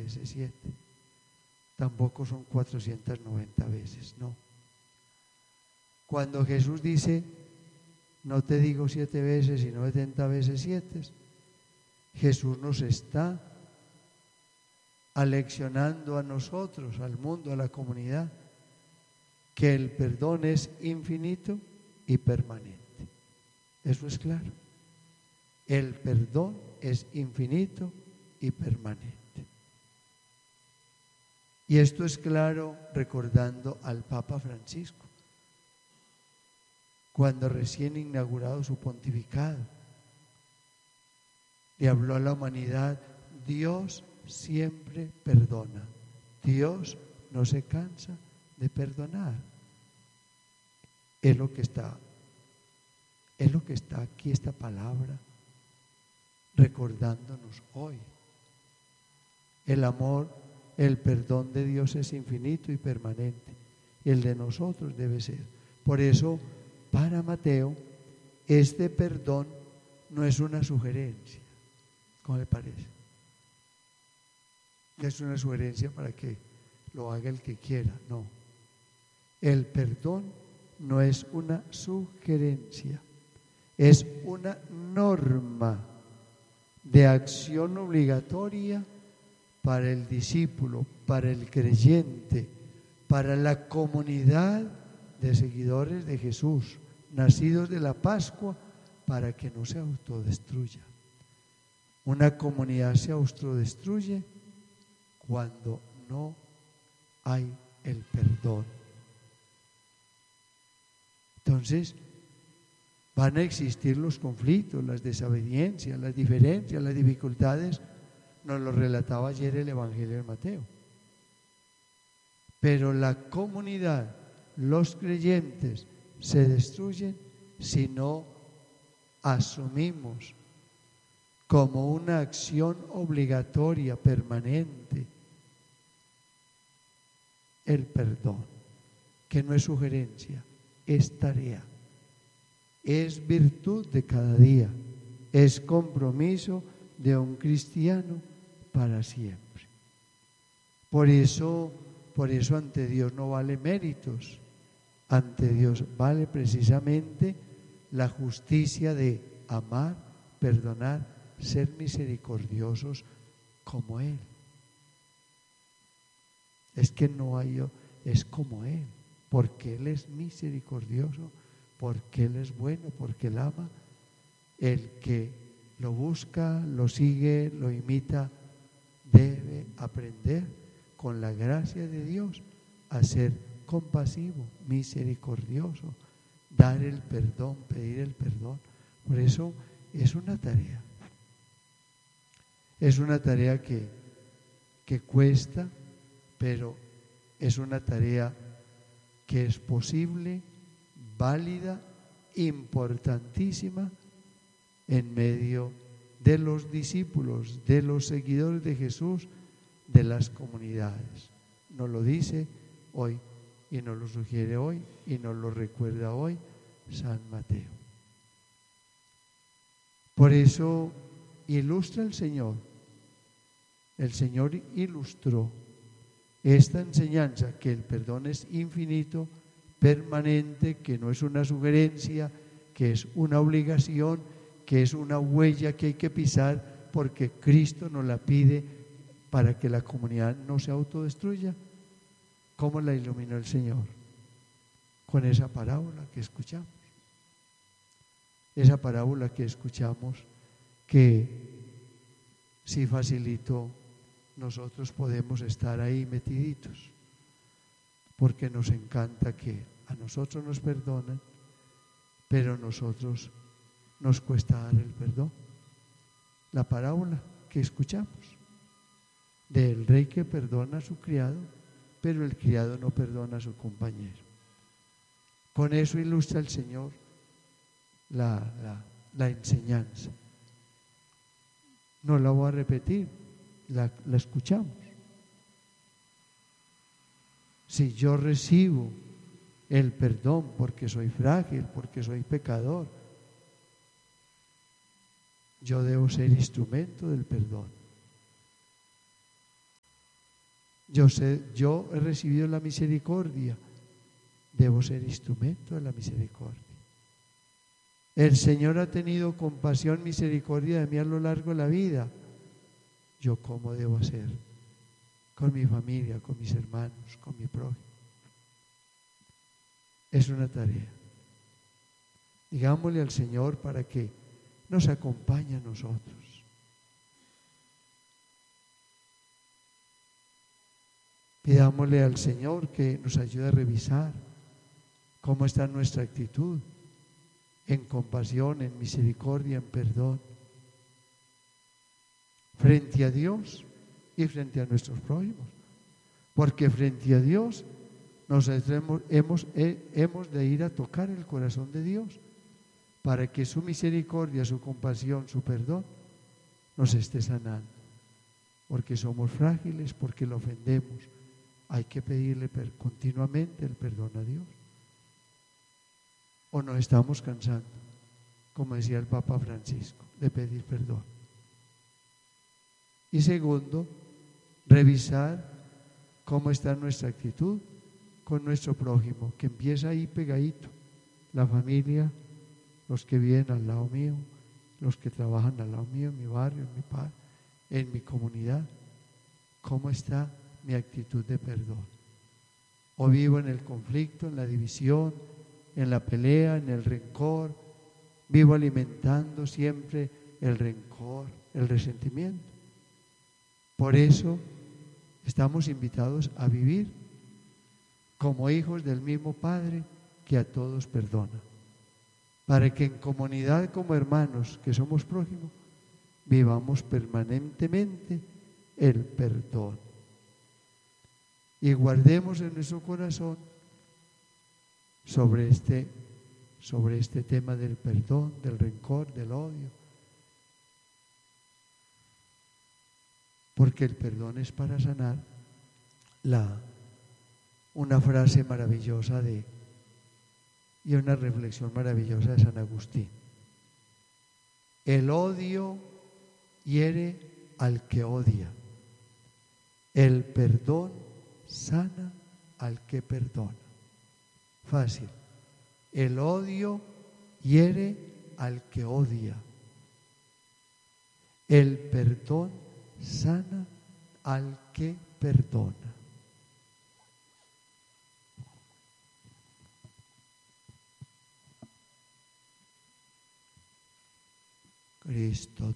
veces 7. Tampoco son 490 veces, no. Cuando Jesús dice, no te digo 7 veces, sino 70 veces 7, Jesús nos está aleccionando a nosotros, al mundo, a la comunidad, que el perdón es infinito y permanente. Eso es claro. El perdón es infinito y permanente. Y esto es claro recordando al Papa Francisco, cuando recién inaugurado su pontificado, le habló a la humanidad: Dios siempre perdona, Dios no se cansa de perdonar. Es lo que está aquí, esta palabra, recordándonos hoy. El amor, el perdón de Dios es infinito y permanente. El de nosotros debe ser. Por eso, para Mateo, este perdón no es una sugerencia. ¿Cómo le parece? No es una sugerencia para que lo haga el que quiera, no. El perdón no es una sugerencia, es una norma de acción obligatoria para el discípulo, para el creyente, para la comunidad de seguidores de Jesús, nacidos de la Pascua, para que no se autodestruya. Una comunidad se autodestruye cuando no hay el perdón. Entonces, van a existir los conflictos, las desobediencias, las diferencias, las dificultades. Nos lo relataba ayer el Evangelio de Mateo. Pero la comunidad, los creyentes, se destruyen si no asumimos como una acción obligatoria, permanente, el perdón, que no es sugerencia, es tarea, es virtud de cada día, es compromiso de un cristiano para siempre. Por eso ante Dios no vale méritos, ante Dios vale precisamente la justicia de amar, perdonar, ser misericordiosos como Él. Es que no hay, es como Él, porque Él es misericordioso, porque Él es bueno, porque Él ama. El que lo busca, lo sigue, lo imita, debe aprender con la gracia de Dios a ser compasivo, misericordioso, dar el perdón, pedir el perdón. Por eso es una tarea. Es una tarea que cuesta, pero es una tarea que es posible, válida, importantísima en medio de los discípulos, de los seguidores de Jesús, de las comunidades. Nos lo dice hoy y nos lo sugiere hoy y nos lo recuerda hoy San Mateo. Por eso ilustra el Señor ilustró esta enseñanza, que el perdón es infinito, permanente, que no es una sugerencia, que es una obligación, que es una huella que hay que pisar porque Cristo nos la pide para que la comunidad no se autodestruya. ¿Cómo la iluminó el Señor? Con esa parábola que escuchamos. Esa parábola que escuchamos, que si facilitó, nosotros podemos estar ahí metiditos, porque nos encanta que a nosotros nos perdonan, pero a nosotros nos cuesta dar el perdón. La parábola que escuchamos del rey que perdona a su criado, pero el criado no perdona a su compañero. Con eso ilustra el Señor la enseñanza. No la voy a repetir, la escuchamos. Si yo recibo el perdón porque soy frágil, porque soy pecador, yo debo ser instrumento del perdón. Yo he recibido la misericordia, debo ser instrumento de la misericordia. El Señor ha tenido compasión, misericordia de mí a lo largo de la vida. ¿Yo cómo debo hacer? Con mi familia, con mis hermanos, con mi prójimo. Es una tarea. Digámosle al Señor para que nos acompañe a nosotros. Pidámosle al Señor que nos ayude a revisar cómo está nuestra actitud en compasión, en misericordia, en perdón, frente a Dios y frente a nuestros prójimos. Porque frente a Dios hemos de ir a tocar el corazón de Dios para que su misericordia, su compasión, su perdón nos esté sanando. Porque somos frágiles, porque lo ofendemos. Hay que pedirle continuamente el perdón a Dios. O nos estamos cansando, como decía el Papa Francisco, de pedir perdón. Y segundo, revisar cómo está nuestra actitud con nuestro prójimo, que empieza ahí pegadito, la familia, los que viven al lado mío, los que trabajan al lado mío, en mi barrio, en mi comunidad. ¿Cómo está mi actitud de perdón? ¿O vivo en el conflicto, en la división, en la pelea, en el rencor? ¿Vivo alimentando siempre el rencor, el resentimiento? Por eso estamos invitados a vivir como hijos del mismo Padre que a todos perdona, para que en comunidad como hermanos que somos prójimos vivamos permanentemente el perdón y guardemos en nuestro corazón sobre este tema del perdón, del rencor, del odio, porque el perdón es para sanar. Una frase maravillosa y una reflexión maravillosa de San Agustín: el odio hiere al que odia, el perdón sana al que perdona. Fácil. El odio hiere al que odia, el perdón sana al que perdona. Cristo